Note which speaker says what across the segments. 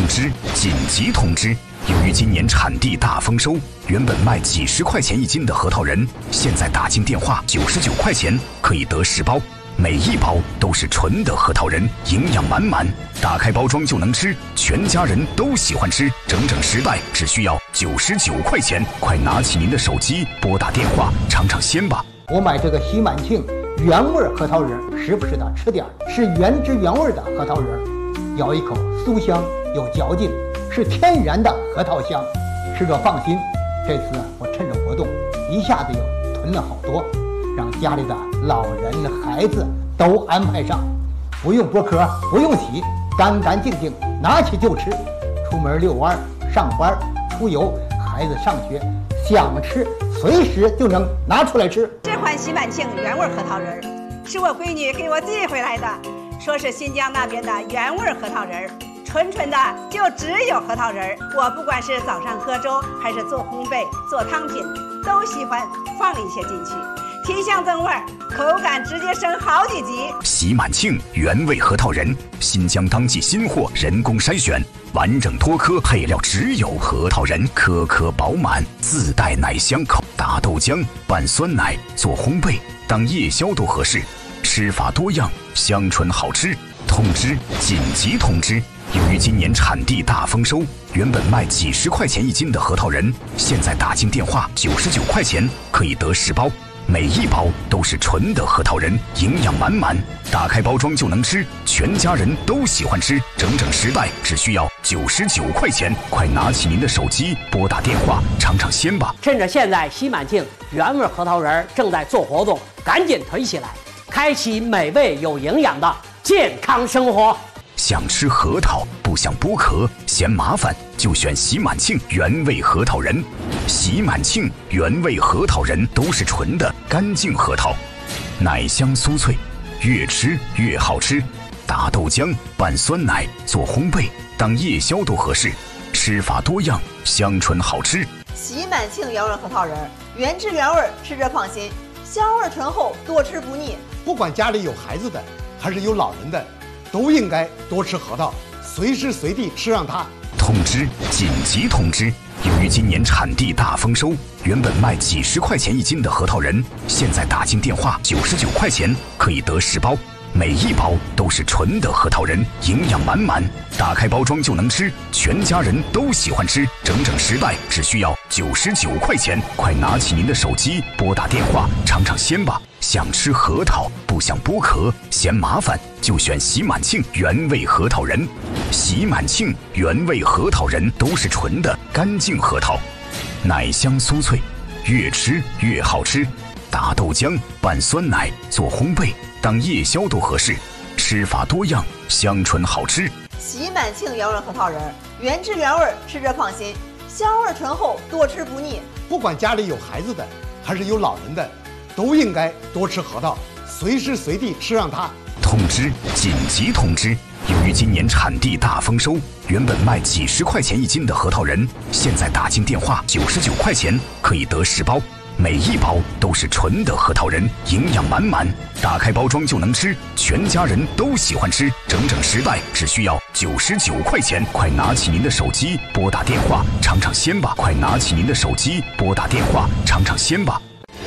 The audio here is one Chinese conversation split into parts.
Speaker 1: 知！紧急通知！由于今年产地大丰收，原本卖几十块钱一斤的核桃仁，现在打进电话99块钱可以得10包，每一包都是纯的核桃仁，营养满满，打开包装就能吃，全家人都喜欢吃，整整10袋只需要99块钱，快拿起您的手机拨打电话尝尝鲜吧！
Speaker 2: 我买这个喜满庆原味核桃仁，时不时的吃点，是原汁原味的核桃仁，咬一口酥香有嚼劲，是天然的核桃香，吃着放心。这次我趁着活动，一下子又囤了好多，让家里的老人孩子都安排上，不用剥壳，不用洗，干干净净，拿起就吃。出门遛弯、上班、出游，孩子上学，想吃随时就能拿出来吃。
Speaker 3: 这款喜满庆原味核桃仁是我闺女给我寄回来的，说是新疆那边的原味核桃仁，纯纯的就只有核桃仁。我不管是早上喝粥，还是做烘焙、做汤品，都喜欢放一些进去，提香增味，口感直接升好几级。
Speaker 1: 喜满庆原味核桃仁，新疆当季新货，人工筛选，完整脱壳，配料只有核桃仁，颗颗饱满，自带奶香口。打豆浆、拌酸奶、做烘焙，当夜宵都合适。吃法多样，香醇好吃。通知！紧急通知！由于今年产地大丰收，原本卖几十块钱一斤的核桃仁，现在打进电话99块钱可以得10包，每一包都是纯的核桃仁，营养满满，打开包装就能吃，全家人都喜欢吃，整整10袋只需要99块钱，快拿起您的手机拨打电话尝尝鲜吧！
Speaker 4: 趁着现在喜满庆原味核桃仁正在做活动，赶紧囤起来，开启美味有营养的健康生活。
Speaker 1: 想吃核桃不想剥壳嫌麻烦，就选喜满庆原味核桃仁。喜满庆原味核桃仁都是纯的干净核桃，奶香酥脆，越吃越好吃。打豆浆、拌酸奶、做烘焙，当夜宵都合适。吃法多样，香醇好吃。
Speaker 5: 喜满庆原味核桃仁，原汁原味，吃着放心，香味醇厚，多吃不腻。
Speaker 6: 不管家里有孩子的还是有老人的，都应该多吃核桃，随时随地吃上它。
Speaker 1: 通知！紧急通知！由于今年产地大丰收，原本卖几十块钱一斤的核桃仁，现在打进电话99块钱可以得10包，每一包都是纯的核桃仁，营养满满，打开包装就能吃，全家人都喜欢吃，整整10袋只需要99块钱，快拿起您的手机拨打电话尝尝鲜吧！想吃核桃不想剥壳嫌麻烦，就选喜满庆原味核桃仁。喜满庆原味核桃仁都是纯的干净核桃，奶香酥脆，越吃越好吃。打豆浆、拌酸奶、做烘焙，当夜宵都合适。吃法多样，香醇好吃。
Speaker 5: 喜满庆原味核桃仁，原汁原味，吃着放心，香味醇厚，多吃不腻。
Speaker 6: 不管家里有孩子的还是有老人的，都应该多吃核桃，随时随地吃上它。
Speaker 1: 通知！紧急通知！由于今年产地大丰收，原本卖几十块钱一斤的核桃仁，现在打进电话99块钱可以得10包，每一包都是纯的核桃仁，营养满满，打开包装就能吃，全家人都喜欢吃，整整10袋只需要99块钱，快拿起您的手机拨打电话尝尝鲜吧！快拿起您的手机拨打电话尝尝鲜吧！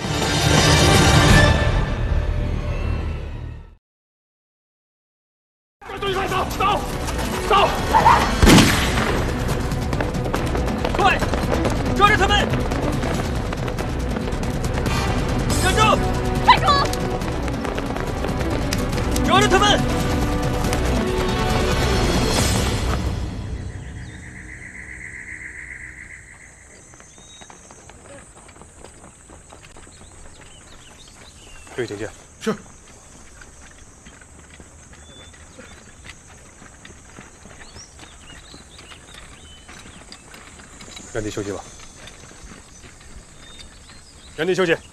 Speaker 7: 走！走！快，抓着他们！站住！
Speaker 8: 站住！
Speaker 7: 抓着他们！
Speaker 9: 队姐姐，
Speaker 6: 是。
Speaker 9: 原地休息吧。原地休息。